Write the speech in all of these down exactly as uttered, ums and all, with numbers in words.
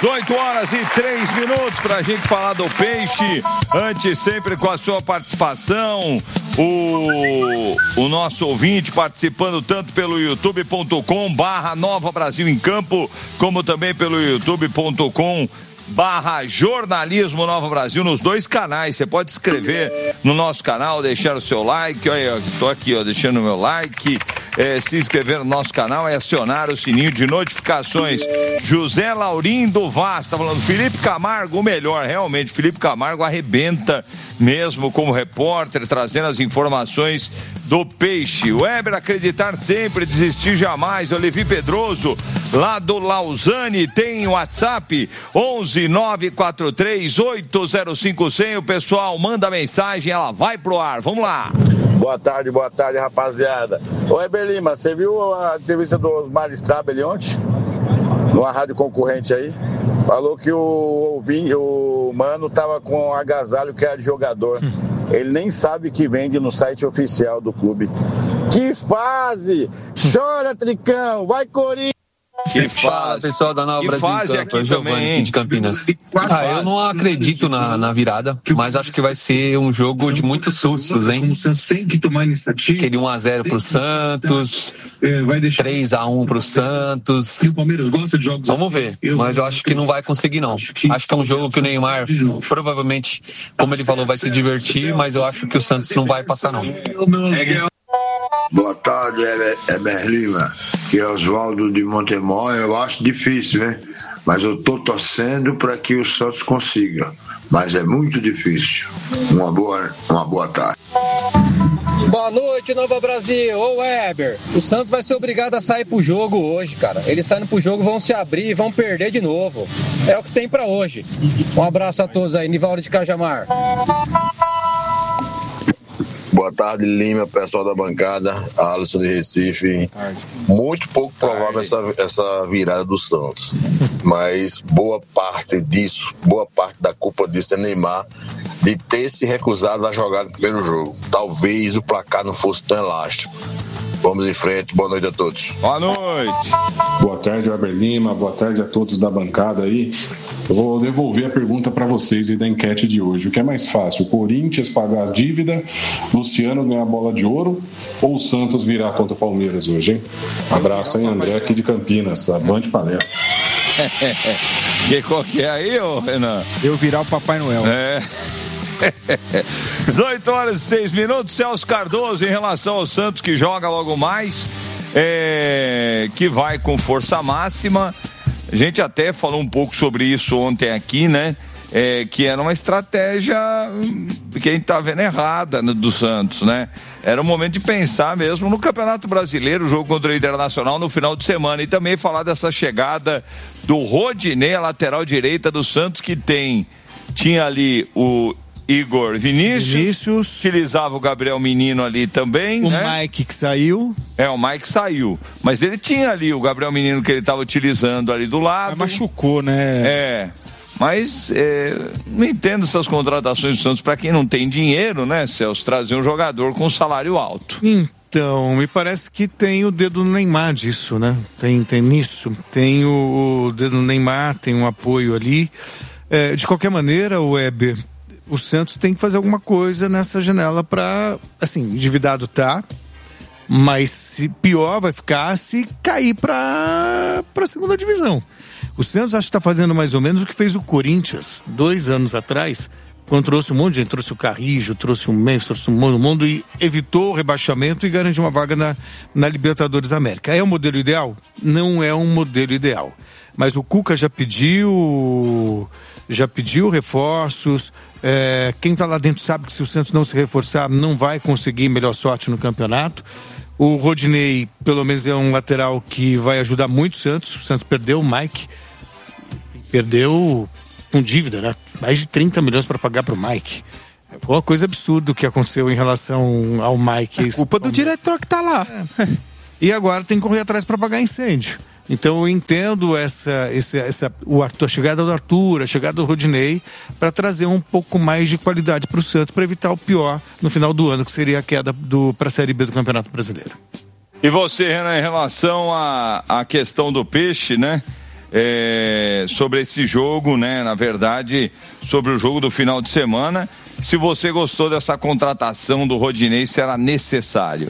oito horas e três minutos para a gente falar do peixe. Antes, sempre com a sua participação. O, o nosso ouvinte participando tanto pelo youtube ponto com barra Nova Brasil em Campo, como também pelo youtube ponto com barra Jornalismo Nova Brasil, nos dois canais. Você pode escrever no nosso canal, deixar o seu like. Olha, tô aqui, ó, deixando o meu like. É, se inscrever no nosso canal é acionar o sininho de notificações. José Laurindo Vaz tá falando, Felipe Camargo, o melhor, realmente, Felipe Camargo arrebenta mesmo como repórter, trazendo as informações do peixe. Weber, acreditar sempre, desistir jamais. Olevi Pedroso, lá do Lausanne, tem WhatsApp onze nove quatro três oito zero cinco cem. O pessoal manda mensagem, ela vai pro ar. Vamos lá. Boa tarde, boa tarde, rapaziada. Ô, Weber Lima, você viu a entrevista do Mário Strabel ontem? Numa rádio concorrente aí? Falou que o, o, o Mano tava com um agasalho que era de jogador. Ele nem sabe que vende no site oficial do clube. Que fase! Chora, Tricão! Vai, Corinthians! Que fase, pessoal da Nova Brasil fase Campo, aqui também, aqui de Campinas. Ah, eu não acredito na, na virada, mas acho que vai ser um jogo de muitos sustos, hein? O Santos tem que tomar iniciativa. Aquele um a zero pro Santos, três a um pro Santos. E o Palmeiras gosta de jogos. Vamos ver, mas eu acho que não vai conseguir, não. Acho que é um jogo que o Neymar, provavelmente, como ele falou, vai se divertir, mas eu acho que o Santos não vai passar, não. Boa tarde, Weber Lima. Que é Oswaldo de Montemor. Eu acho difícil, né? Mas eu tô torcendo para que o Santos consiga. Mas é muito difícil. Uma boa, uma boa tarde. Boa noite, Nova Brasil. Ô, Weber, o Santos vai ser obrigado a sair pro jogo hoje, cara. Eles saindo pro jogo, vão se abrir e vão perder de novo. É o que tem pra hoje. Um abraço a todos aí, Nivaldo de Cajamar. Boa tarde, Lima, pessoal da bancada, Alisson de Recife. Muito pouco provável essa, essa virada do Santos, mas boa parte disso, boa parte da culpa disso é Neymar, de ter se recusado a jogar no primeiro jogo. Talvez o placar não fosse tão elástico. Vamos em frente, boa noite a todos. Boa noite. Boa tarde, Weber Lima, boa tarde a todos da bancada aí. Eu vou devolver a pergunta para vocês aí da enquete de hoje. O que é mais fácil, o Corinthians pagar a dívida, Luciano ganhar a bola de ouro ou o Santos virar contra o Palmeiras hoje, hein? Um abraço, hein, André, aqui de Campinas, avante palestra. Que qual que é aí, ô Renan? Eu virar o Papai Noel. É... dezoito horas e seis minutos. Celso Cardoso, em relação ao Santos, que joga logo mais, é, que vai com força máxima. A gente até falou um pouco sobre isso ontem aqui, né? É, que era uma estratégia que a gente tá vendo errada no, do Santos, né? Era o momento de pensar mesmo no Campeonato Brasileiro, o jogo contra o Internacional no final de semana, e também falar dessa chegada do Rodinei, a lateral direita do Santos, que tem tinha ali o Igor Vinícius, Vinícius, utilizava o Gabriel Menino ali também, o né? Mike que saiu. É, o Mike saiu, mas ele tinha ali o Gabriel Menino que ele estava utilizando ali do lado. Mas machucou, né? É, mas é, não entendo essas contratações do Santos para quem não tem dinheiro, né, Celso? Trazer um jogador com salário alto. Então, me parece que tem o dedo no Neymar disso, né? Tem, tem nisso, tem o, o dedo no Neymar, tem um apoio ali. É, de qualquer maneira, o Weber, o Santos tem que fazer alguma coisa nessa janela para, assim, endividado tá, mas se pior vai ficar se cair para para a segunda divisão. O Santos acho que está fazendo mais ou menos o que fez o Corinthians dois anos atrás, quando trouxe um monte de gente, trouxe o Carrijo, trouxe o Memphis, trouxe um monte, um mundo e evitou o rebaixamento e garantiu uma vaga na, na Libertadores América. É o modelo ideal? Não é um modelo ideal. Mas o Cuca já pediu... já pediu reforços, é, quem está lá dentro sabe que se o Santos não se reforçar não vai conseguir melhor sorte no campeonato. O Rodinei pelo menos é um lateral que vai ajudar muito o Santos. O Santos perdeu o Mike, perdeu com dívida, né? Mais de trinta milhões para pagar para o Mike. Foi uma coisa absurda o que aconteceu em relação ao Mike. É culpa do diretor que está lá. É. E agora tem que correr atrás para pagar incêndio. Então eu entendo essa, essa, essa, o Arthur, a chegada do Arthur, a chegada do Rodinei, para trazer um pouco mais de qualidade para o Santos, para evitar o pior no final do ano, que seria a queda para a Série B do Campeonato Brasileiro. E você, Renan, em relação à, à questão do peixe, né? é, sobre esse jogo, né? Na verdade, sobre o jogo do final de semana. Se você gostou dessa contratação do Rodinei, se era necessário.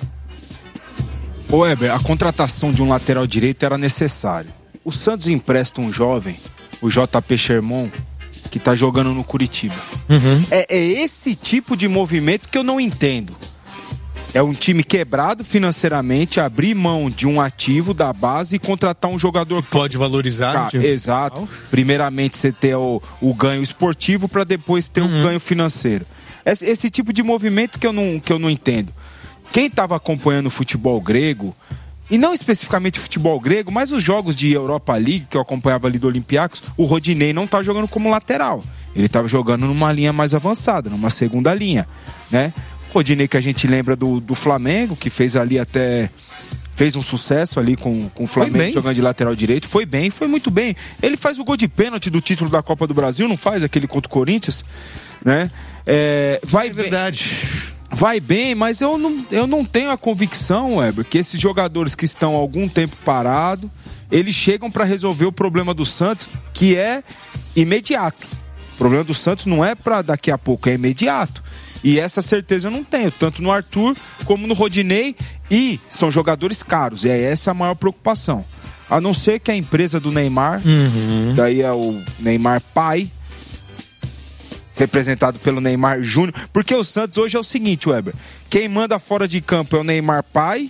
Ô Weber, a contratação de um lateral direito era necessário. O Santos empresta um jovem, o J P Sherman, que tá jogando no Curitiba. Uhum. É, é esse tipo de movimento que eu não entendo. É um time quebrado financeiramente, abrir mão de um ativo da base e contratar um jogador... Pode valorizar. Cara, exato. Primeiramente você ter o, o ganho esportivo para depois ter uhum. o ganho financeiro. Esse, esse tipo de movimento que eu não, que eu não entendo. Quem estava acompanhando o futebol grego, e não especificamente futebol grego, mas os jogos de Europa League, que eu acompanhava ali do Olympiacos, o Rodinei não estava jogando como lateral. Ele estava jogando numa linha mais avançada, numa segunda linha, né? Rodinei que a gente lembra do, do Flamengo, que fez ali até... Fez um sucesso ali com, com o Flamengo jogando de lateral direito. Foi bem, foi muito bem. Ele faz o gol de pênalti do título da Copa do Brasil, não faz aquele contra o Corinthians, né? É, vai é verdade. Bem, vai bem, mas eu não, eu não tenho a convicção, Weber, que esses jogadores que estão há algum tempo parados, eles chegam para resolver o problema do Santos, que é imediato. O problema do Santos não é para daqui a pouco, é imediato. E essa certeza eu não tenho, tanto no Arthur como no Rodinei, e são jogadores caros, e é essa a maior preocupação. A não ser que a empresa do Neymar, uhum. daí é o Neymar pai, representado pelo Neymar Júnior, porque o Santos hoje é o seguinte, Weber, quem manda fora de campo é o Neymar pai,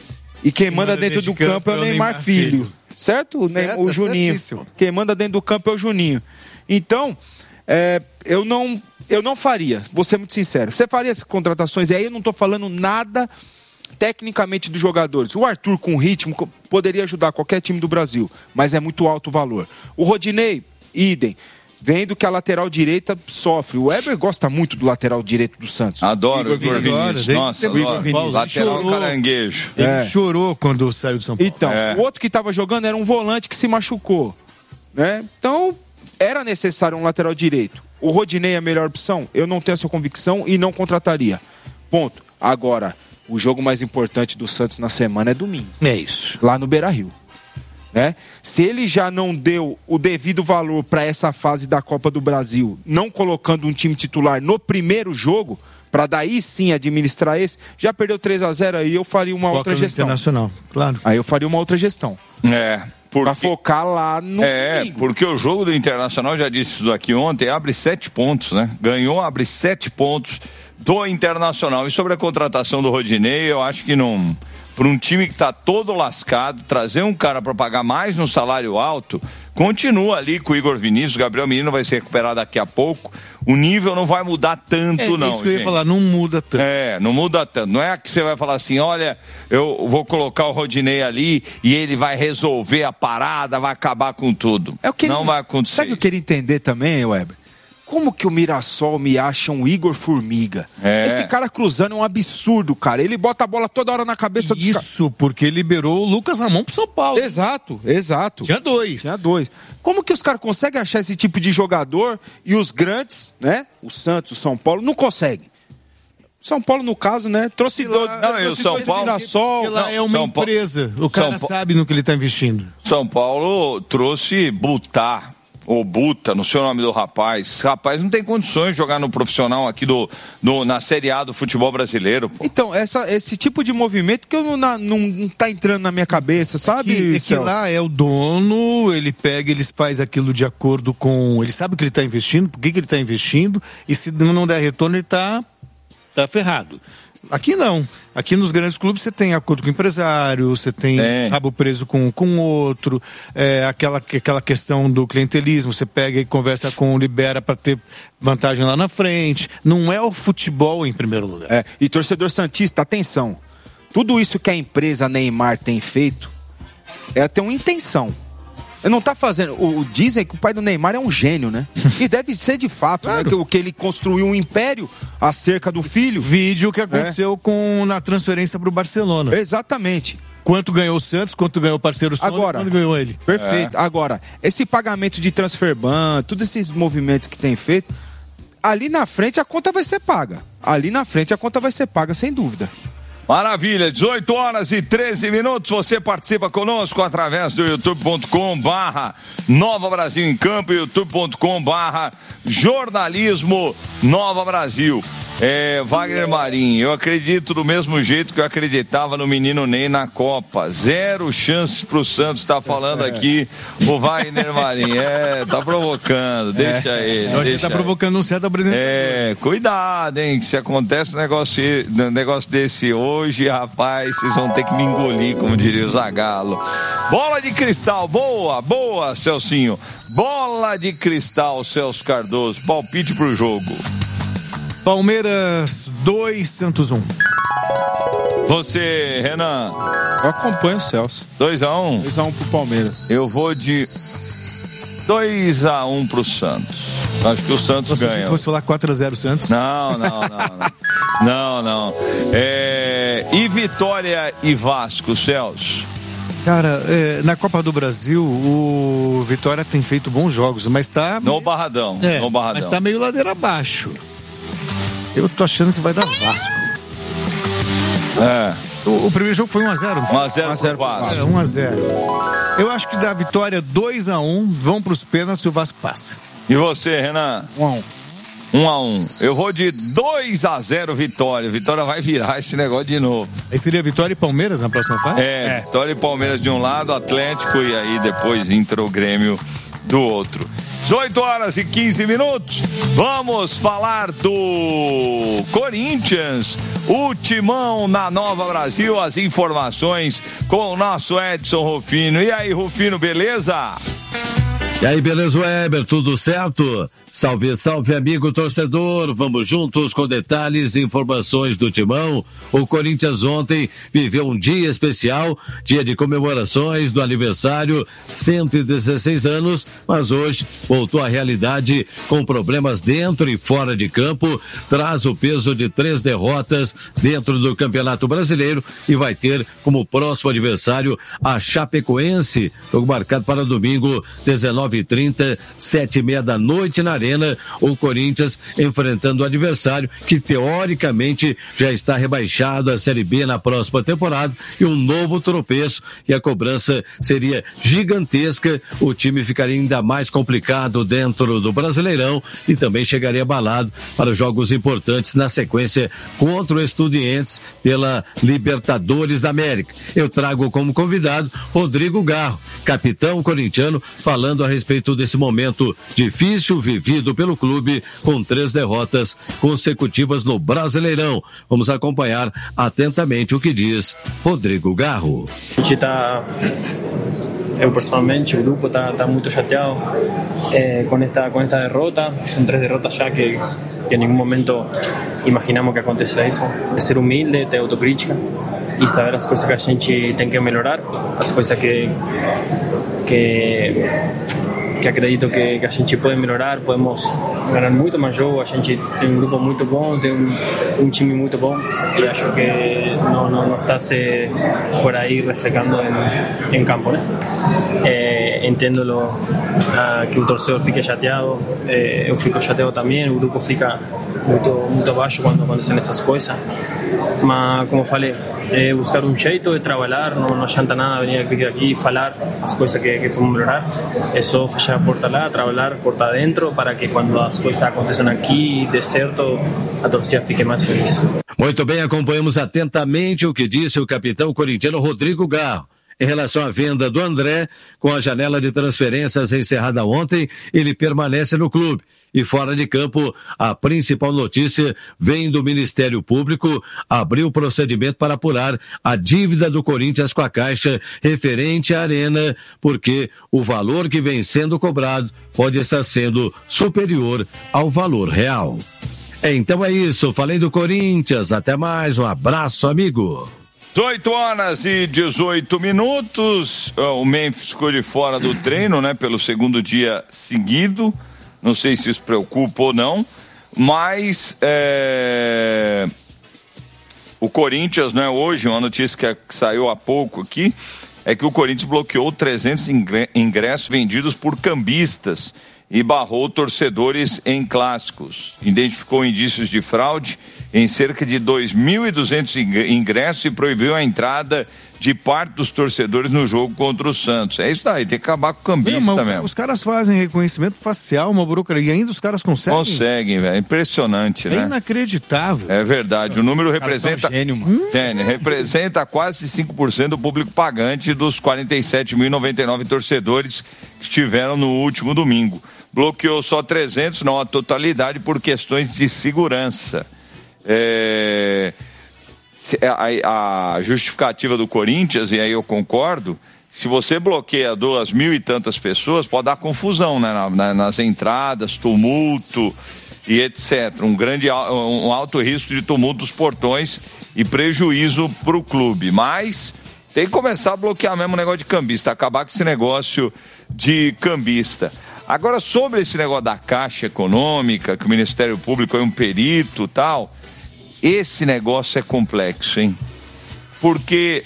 e quem, quem manda, manda dentro do campo, campo é o Neymar, Neymar filho. filho. Certo? O, certo, o Juninho. Certíssimo. Quem manda dentro do campo é o Juninho. Então, é, eu não... Eu não faria, vou ser muito sincero. Você faria essas contratações? E aí eu não estou falando nada tecnicamente dos jogadores. O Arthur com ritmo poderia ajudar qualquer time do Brasil, mas é muito alto o valor. O Rodinei, idem. Vendo que a lateral direita sofre. O Weber gosta muito do lateral direito do Santos. Adoro o Igor Vinícius. Nossa, adoro. Igor Vinícius. Lateral chorou, caranguejo. Ele é. chorou quando saiu de São Paulo. Então, é. o outro que estava jogando era um volante que se machucou, né? Então, era necessário um lateral direito. O Rodinei é a melhor opção? Eu não tenho essa convicção e não contrataria. Ponto. Agora, o jogo mais importante do Santos na semana é domingo. É isso. Lá no Beira-Rio. Né? Se ele já não deu o devido valor para essa fase da Copa do Brasil, não colocando um time titular no primeiro jogo, para daí sim administrar esse, já perdeu três a zero, aí eu faria uma Foca outra gestão. Internacional, claro. Aí eu faria uma outra gestão. É. Porque... Pra focar lá no É, domingo. Porque o jogo do Internacional, já disse isso aqui ontem, abre sete pontos, né? Ganhou, abre sete pontos do Internacional. E sobre a contratação do Rodinei, eu acho que não... Para um time que está todo lascado, trazer um cara para pagar mais no salário alto, continua ali com o Igor Vinícius, o Gabriel Menino vai se recuperar daqui a pouco, o nível não vai mudar tanto, é, não. Isso que eu gente. ia falar, não muda tanto. É, não muda tanto. Não é que você vai falar assim, olha, eu vou colocar o Rodinei ali e ele vai resolver a parada, vai acabar com tudo. É o que não ele... vai acontecer. Sabe o que eu queria entender também, Weber? Como que o Mirassol me acha um Igor Formiga? É. Esse cara cruzando é um absurdo, cara. Ele bota a bola toda hora na cabeça dos caras. Isso, porque liberou o Lucas Ramon pro São Paulo. Exato, exato. Tinha dois. Tinha dois. Como que os caras conseguem achar esse tipo de jogador e os grandes, né? O Santos, o São Paulo, não conseguem. São Paulo, no caso, né? Trouxe dois. Não, e o São Paulo. Mirassol. Porque lá é uma São empresa. O cara São sabe no que ele está investindo. São Paulo trouxe Butar. Ou Buta, não sei o nome do rapaz. Esse rapaz não tem condições de jogar no profissional aqui do, do, na Série A do futebol brasileiro. Pô. Então, essa, esse tipo de movimento que eu não, não, não tá entrando na minha cabeça, sabe? Que, é que lá é o dono, ele pega, ele faz aquilo de acordo com... Ele sabe o que ele está investindo, por que, que ele está investindo, e se não der retorno, ele está tá ferrado. Aqui não. Aqui nos grandes clubes você tem acordo com o empresário, você tem é. rabo preso com com outro, é, aquela, aquela questão do clientelismo, você pega e conversa com o Libera para ter vantagem lá na frente. Não é o futebol em primeiro lugar. É. E torcedor santista, atenção. Tudo isso que a empresa Neymar tem feito é ter uma intenção. Ele não tá fazendo. O, dizem que o pai do Neymar é um gênio, né? E deve ser de fato, claro. Né? Que, que ele construiu um império acerca do filho. Vídeo que aconteceu é. com, na transferência pro Barcelona. Exatamente. Quanto ganhou o Santos, quanto ganhou o parceiro Sony, agora, quanto ganhou ele. Perfeito. É. Agora, esse pagamento de transferban, todos esses movimentos que tem feito, ali na frente a conta vai ser paga. Ali na frente a conta vai ser paga, sem dúvida. Maravilha, dezoito horas e treze minutos, você participa conosco através do youtube ponto com barra Nova Brasil em Campo, youtube ponto com barra jornalismo Nova Brasil. É, Wagner Marinho, eu acredito do mesmo jeito que eu acreditava no menino Ney na Copa. Zero chances pro Santos, tá falando aqui o Wagner Marinho. É, tá provocando, deixa é. ele. Eu acho que tá provocando um certo apresentador. É, cuidado, hein, que se acontece um negócio, um negócio desse hoje, rapaz, vocês vão ter que me engolir, como diria o Zagallo. Bola de cristal, boa, boa, Celcinho. Bola de cristal, Celso Cardoso. Palpite pro jogo. Palmeiras dois, Santos um. Você, Renan? Eu acompanho o Celso. dois a um? dois a um pro Palmeiras. Eu vou de dois a um pro Santos. Acho que o Santos Você ganha. Se fosse falar quatro a zero Santos? Não, não, não, não. Não, não. É... E Vitória e Vasco, Celso? Cara, é, na Copa do Brasil, o Vitória tem feito bons jogos, mas tá... No Barradão, é, no Barradão. Mas tá meio ladeira abaixo. Eu tô achando que vai dar Vasco. É. O, o primeiro jogo foi um a zero. um a zero pro Vasco. É, um a zero. Eu acho que dá vitória dois a um, vão pros pênaltis e o Vasco passa. E você, Renan? um a um. um a um. Eu vou de dois a zero Vitória. Vitória vai virar esse negócio de novo. Aí seria Vitória e Palmeiras na próxima fase? É, é. Vitória e Palmeiras de um lado, Atlético e aí depois entra o Grêmio do outro. dezoito horas e quinze minutos, vamos falar do Corinthians, o Timão na Nova Brasil, as informações com o nosso Edson Rufino. E aí, Rufino, beleza? E aí, beleza, Weber, tudo certo? Salve, salve, amigo torcedor, vamos juntos com detalhes e informações do Timão. O Corinthians ontem viveu um dia especial, dia de comemorações do aniversário, cento e dezesseis anos, mas hoje voltou à realidade com problemas dentro e fora de campo, traz o peso de três derrotas dentro do Campeonato Brasileiro e vai ter como próximo adversário a Chapecoense, jogo marcado para domingo, dezenove e trinta, sete e meia da noite na Arena. O Corinthians enfrentando o adversário que teoricamente já está rebaixado à Série B na próxima temporada e um novo tropeço e a cobrança seria gigantesca, o time ficaria ainda mais complicado dentro do Brasileirão e também chegaria abalado para jogos importantes na sequência contra o Estudiantes pela Libertadores da América. Eu trago como convidado Rodrigo Garro, capitão corintiano, falando a respeito desse momento difícil vivido pelo clube com três derrotas consecutivas no Brasileirão. Vamos acompanhar atentamente o que diz Rodrigo Garro. A gente tá, eu personalmente, o grupo está tá muito chateado eh, com, esta, com esta derrota. São três derrotas já que, que em nenhum momento imaginamos que aconteça isso. É ser humilde, ter autocrítica e saber as coisas que a gente tem que melhorar, as coisas que que que acredito que, que a gente pode melhorar, podemos ganhar muito mais jogo, a gente tem um grupo muito bom, tem um, um time muito bom e acho que não, não, não está se por aí reflejando em, em campo, né? Eh, entendo lo, uh, que o torcedor fique chateado, eh, eu fico chateado também, o grupo fica muito, muito baixo quando acontecem essas coisas, mas como falei, é buscar um jeito de trabalhar, não, não adianta nada vir aqui e falar as coisas que, que podemos melhorar, é só fechar a porta lá, trabalhar porta dentro para que quando as coisas aconteçam aqui e dê certo, a torcida fique mais feliz. Muito bem, acompanhamos atentamente o que disse o capitão corintiano Rodrigo Garro. Em relação à venda do André, com a janela de transferências encerrada ontem, ele permanece no clube. E fora de campo, a principal notícia vem do Ministério Público, abriu procedimento para apurar a dívida do Corinthians com a Caixa referente à Arena, porque o valor que vem sendo cobrado pode estar sendo superior ao valor real. Então é isso, falei do Corinthians, até mais, um abraço, amigo. dezoito horas e dezoito minutos, o Memphis ficou de fora do treino, né, pelo segundo dia seguido, não sei se isso preocupa ou não, mas é... o Corinthians, né, hoje, uma notícia que saiu há pouco aqui, é que o Corinthians bloqueou trezentos ingressos vendidos por cambistas e barrou torcedores em clássicos. Identificou indícios de fraude em cerca de dois mil e duzentos ingressos e proibiu a entrada de parte dos torcedores no jogo contra o Santos. É isso daí, tem que acabar com o cambista Não, mesmo. Os caras fazem reconhecimento facial, uma burocracia, e ainda os caras conseguem. Conseguem, velho. Impressionante, é né? É inacreditável. É verdade. O número representa. Gênio, mano. Gênio, representa quase cinco por cento do público pagante dos quarenta e sete mil e noventa e nove torcedores que estiveram no último domingo. Bloqueou só trezentos, não a totalidade, por questões de segurança. É... A, a justificativa do Corinthians, e aí eu concordo, se você bloqueia duas mil e tantas pessoas, pode dar confusão, né? Na, na, nas entradas, tumulto e etcétera. Um grande, um alto risco de tumulto dos portões e prejuízo para o clube. Mas tem que começar a bloquear mesmo o negócio de cambista, acabar com esse negócio de cambista. Agora, sobre esse negócio da Caixa Econômica, que o Ministério Público é um perito e tal, esse negócio é complexo, hein? Porque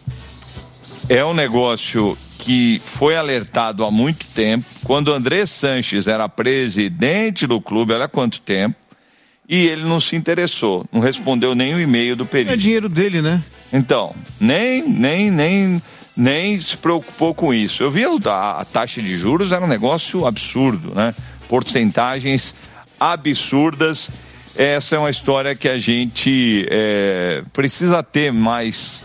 é um negócio que foi alertado há muito tempo, quando o André Sanches era presidente do clube, olha quanto tempo, e ele não se interessou, não respondeu nem o e-mail do perito. É dinheiro dele, né? Então, nem, nem, nem, nem se preocupou com isso. Eu vi a, a taxa de juros, era um negócio absurdo, né? Porcentagens absurdas. Essa é uma história que a gente é, precisa ter mais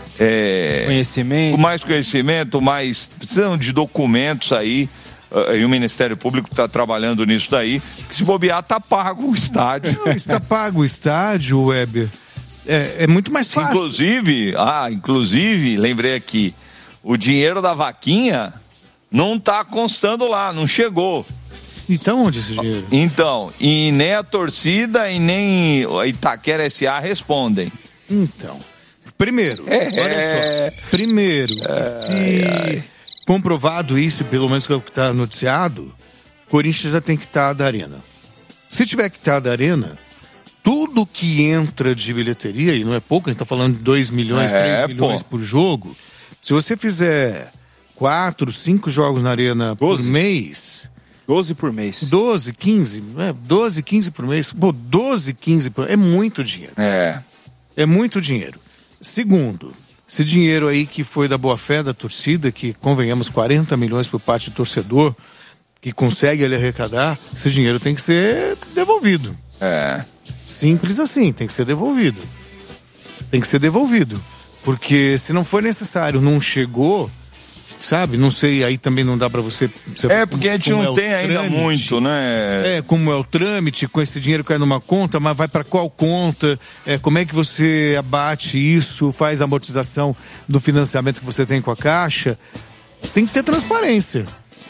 é, conhecimento, mais conhecimento, mais precisam de documentos aí, uh, e o Ministério Público está trabalhando nisso daí, que se bobear tá pago o estádio. Não, está pago o estádio, Weber. É, é muito mais fácil. Inclusive, ah, inclusive, lembrei aqui, o dinheiro da vaquinha não está constando lá, não chegou. Então, onde esse dinheiro? Então, e nem a torcida e nem a Itaquera S A respondem. Então, primeiro, é, olha só, primeiro, é, se é, comprovado isso, pelo menos que é o que está noticiado, Corinthians já tem que estar da arena. Se tiver que estar da arena, tudo que entra de bilheteria, e não é pouco, a gente está falando de dois milhões, é, três milhões pô. por jogo, se você fizer quatro, cinco jogos na arena doze por mês... doze por mês. doze, quinze, né? doze, quinze por mês. Pô, doze, quinze por mês. É muito dinheiro. É. É muito dinheiro. Segundo, esse dinheiro aí que foi da boa-fé da torcida, que convenhamos quarenta milhões por parte do torcedor, que consegue ele arrecadar, esse dinheiro tem que ser devolvido. É. Simples assim, tem que ser devolvido. Tem que ser devolvido. Porque se não for necessário, não chegou... Sabe? Não sei, aí também não dá pra você... você é, porque a gente não é tem ainda trâmite, muito, né? É, como é o trâmite, com esse dinheiro cai numa conta, mas vai pra qual conta? É, como é que você abate isso, faz a amortização do financiamento que você tem com a Caixa? Tem que ter transparência.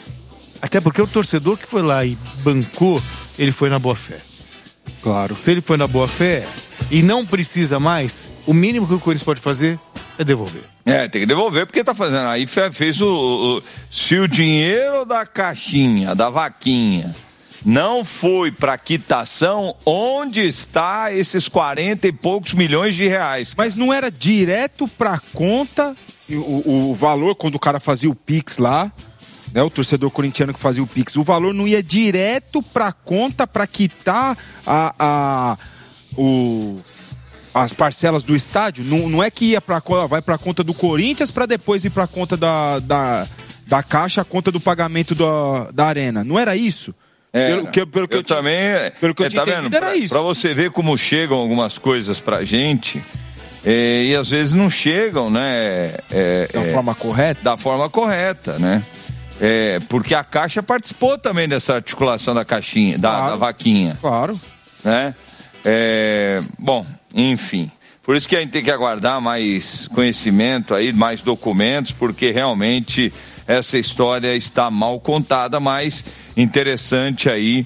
Até porque o torcedor que foi lá e bancou, ele foi na boa-fé. Claro. Se ele foi na boa-fé e não precisa mais, o mínimo que o Corinthians pode fazer é devolver. É, tem que devolver porque tá fazendo. Aí fez o, o. Se o dinheiro da caixinha, da vaquinha, não foi para quitação, onde está esses quarenta e poucos milhões de reais? Mas não era direto pra conta, o, o valor, quando o cara fazia o Pix lá, né, o torcedor corintiano que fazia o Pix, o valor não ia direto pra conta pra quitar a, a, o... as parcelas do estádio, não, não é que ia pra, vai para a conta do Corinthians para depois ir para a conta da, da, da Caixa, a conta do pagamento da, da Arena. Não era isso? É, pelo que, pelo que eu, eu também, pelo que eu é, tinha tá entendido, vendo? era isso. Para você ver como chegam algumas coisas pra gente, é, e às vezes não chegam, né? É, da é, forma correta? Da forma correta, né? É, porque a Caixa participou também dessa articulação da caixinha, da, claro, da vaquinha. Claro. Né? É, bom, enfim. Por isso que a gente tem que aguardar mais conhecimento aí, mais documentos, porque realmente essa história está mal contada, mas interessante aí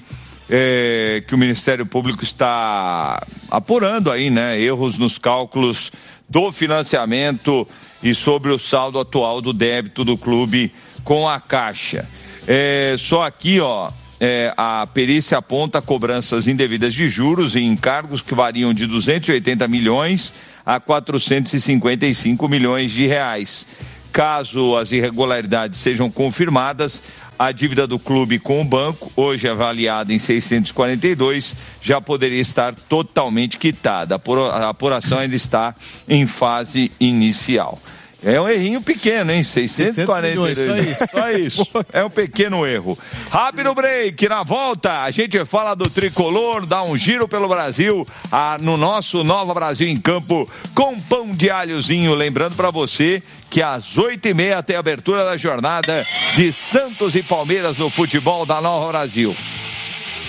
é, que o Ministério Público está apurando aí, né? Erros nos cálculos do financiamento e sobre o saldo atual do débito do clube com a Caixa. É, só aqui, ó, é, a perícia aponta cobranças indevidas de juros e encargos que variam de duzentos e oitenta milhões a quatrocentos e cinquenta e cinco milhões de reais. caso as irregularidades sejam confirmadas, a dívida do clube com o banco, hoje avaliada em seiscentos e quarenta e dois, já poderia estar totalmente quitada. A apuração ainda está em fase inicial. É um errinho pequeno, hein? seiscentos e quarenta e dois. seiscentos milhões, só isso. Só isso. É um pequeno erro. Rápido break. Na volta, a gente fala do tricolor, dá um giro pelo Brasil, ah, no nosso Nova Brasil em Campo, com pão de alhozinho. Lembrando para você que às oito e meia tem a abertura da jornada de Santos e Palmeiras no futebol da Nova Brasil.